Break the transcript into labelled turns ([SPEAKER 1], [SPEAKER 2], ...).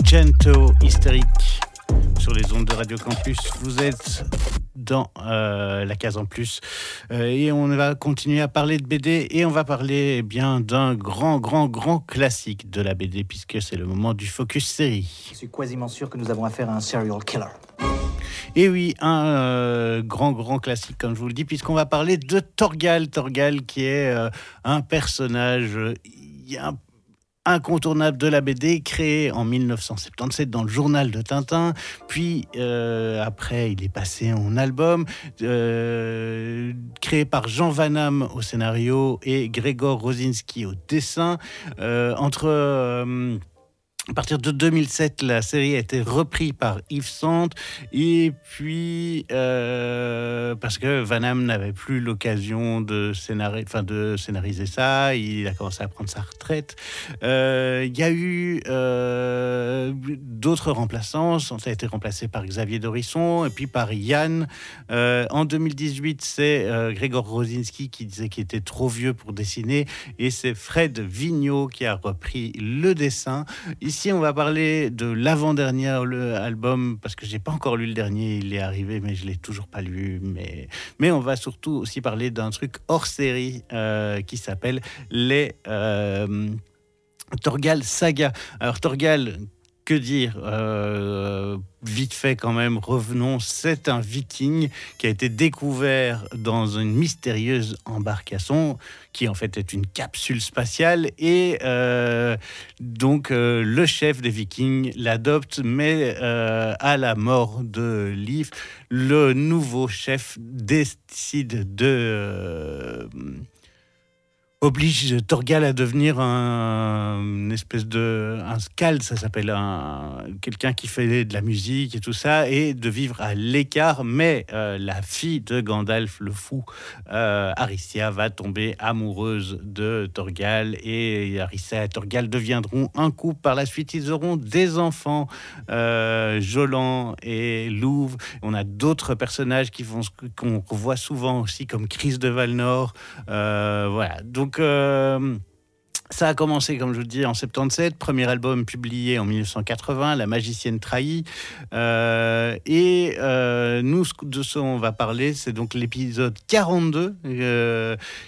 [SPEAKER 1] Gento Hystérique sur les ondes de Radio Campus. Vous êtes dans la case en plus et on va continuer à parler de BD et on va parler bien d'un grand classique de la BD puisque c'est le moment du focus série.
[SPEAKER 2] Je suis quasiment sûr que nous avons affaire à un serial killer.
[SPEAKER 1] Et oui, un grand classique, comme je vous le dis, puisqu'on va parler de Thorgal. Thorgal qui est un personnage incontournable de la BD, créé en 1977 dans le journal de Tintin, puis après il est passé en album, créé par Jean Van Hamme au scénario et Grzegorz Rosinski au dessin. À partir de 2007, la série a été reprise par Yves Sand et puis parce que Van Hamme n'avait plus l'occasion de scénariser ça, il a commencé à prendre sa retraite. Il y a eu d'autres remplaçants, ça a été remplacé par Xavier Dorisson et puis par Yann. En 2018, c'est Grzegorz Rosinski qui disait qu'il était trop vieux pour dessiner et c'est Fred Vigneault qui a repris le dessin. Ici, on va parler de l'avant-dernier album, parce que je n'ai pas encore lu le dernier, il est arrivé, mais je ne l'ai toujours pas lu. Mais on va surtout aussi parler d'un truc hors série qui s'appelle les Thorgal Saga. Alors, Thorgal, que dire vite fait quand même, revenons, c'est un viking qui a été découvert dans une mystérieuse embarcation qui en fait est une capsule spatiale et donc le chef des vikings l'adopte, mais à la mort de Leif, le nouveau chef décide de oblige Thorgal à devenir une espèce de un skald, ça s'appelle, quelqu'un qui fait de la musique et tout ça, et de vivre à l'écart. Mais la fille de Gandalf le fou, Aristia, va tomber amoureuse de Thorgal, et Aristia et Thorgal deviendront un couple. Par la suite, ils auront des enfants, Jolan et Louve. On a d'autres personnages qu'on revoit souvent aussi, comme Chris de Valnor. Voilà, donc ça a commencé, comme je vous dis, en 77, premier album publié en 1980, La magicienne trahie. Nous, de ce on va parler, c'est donc l'épisode 42,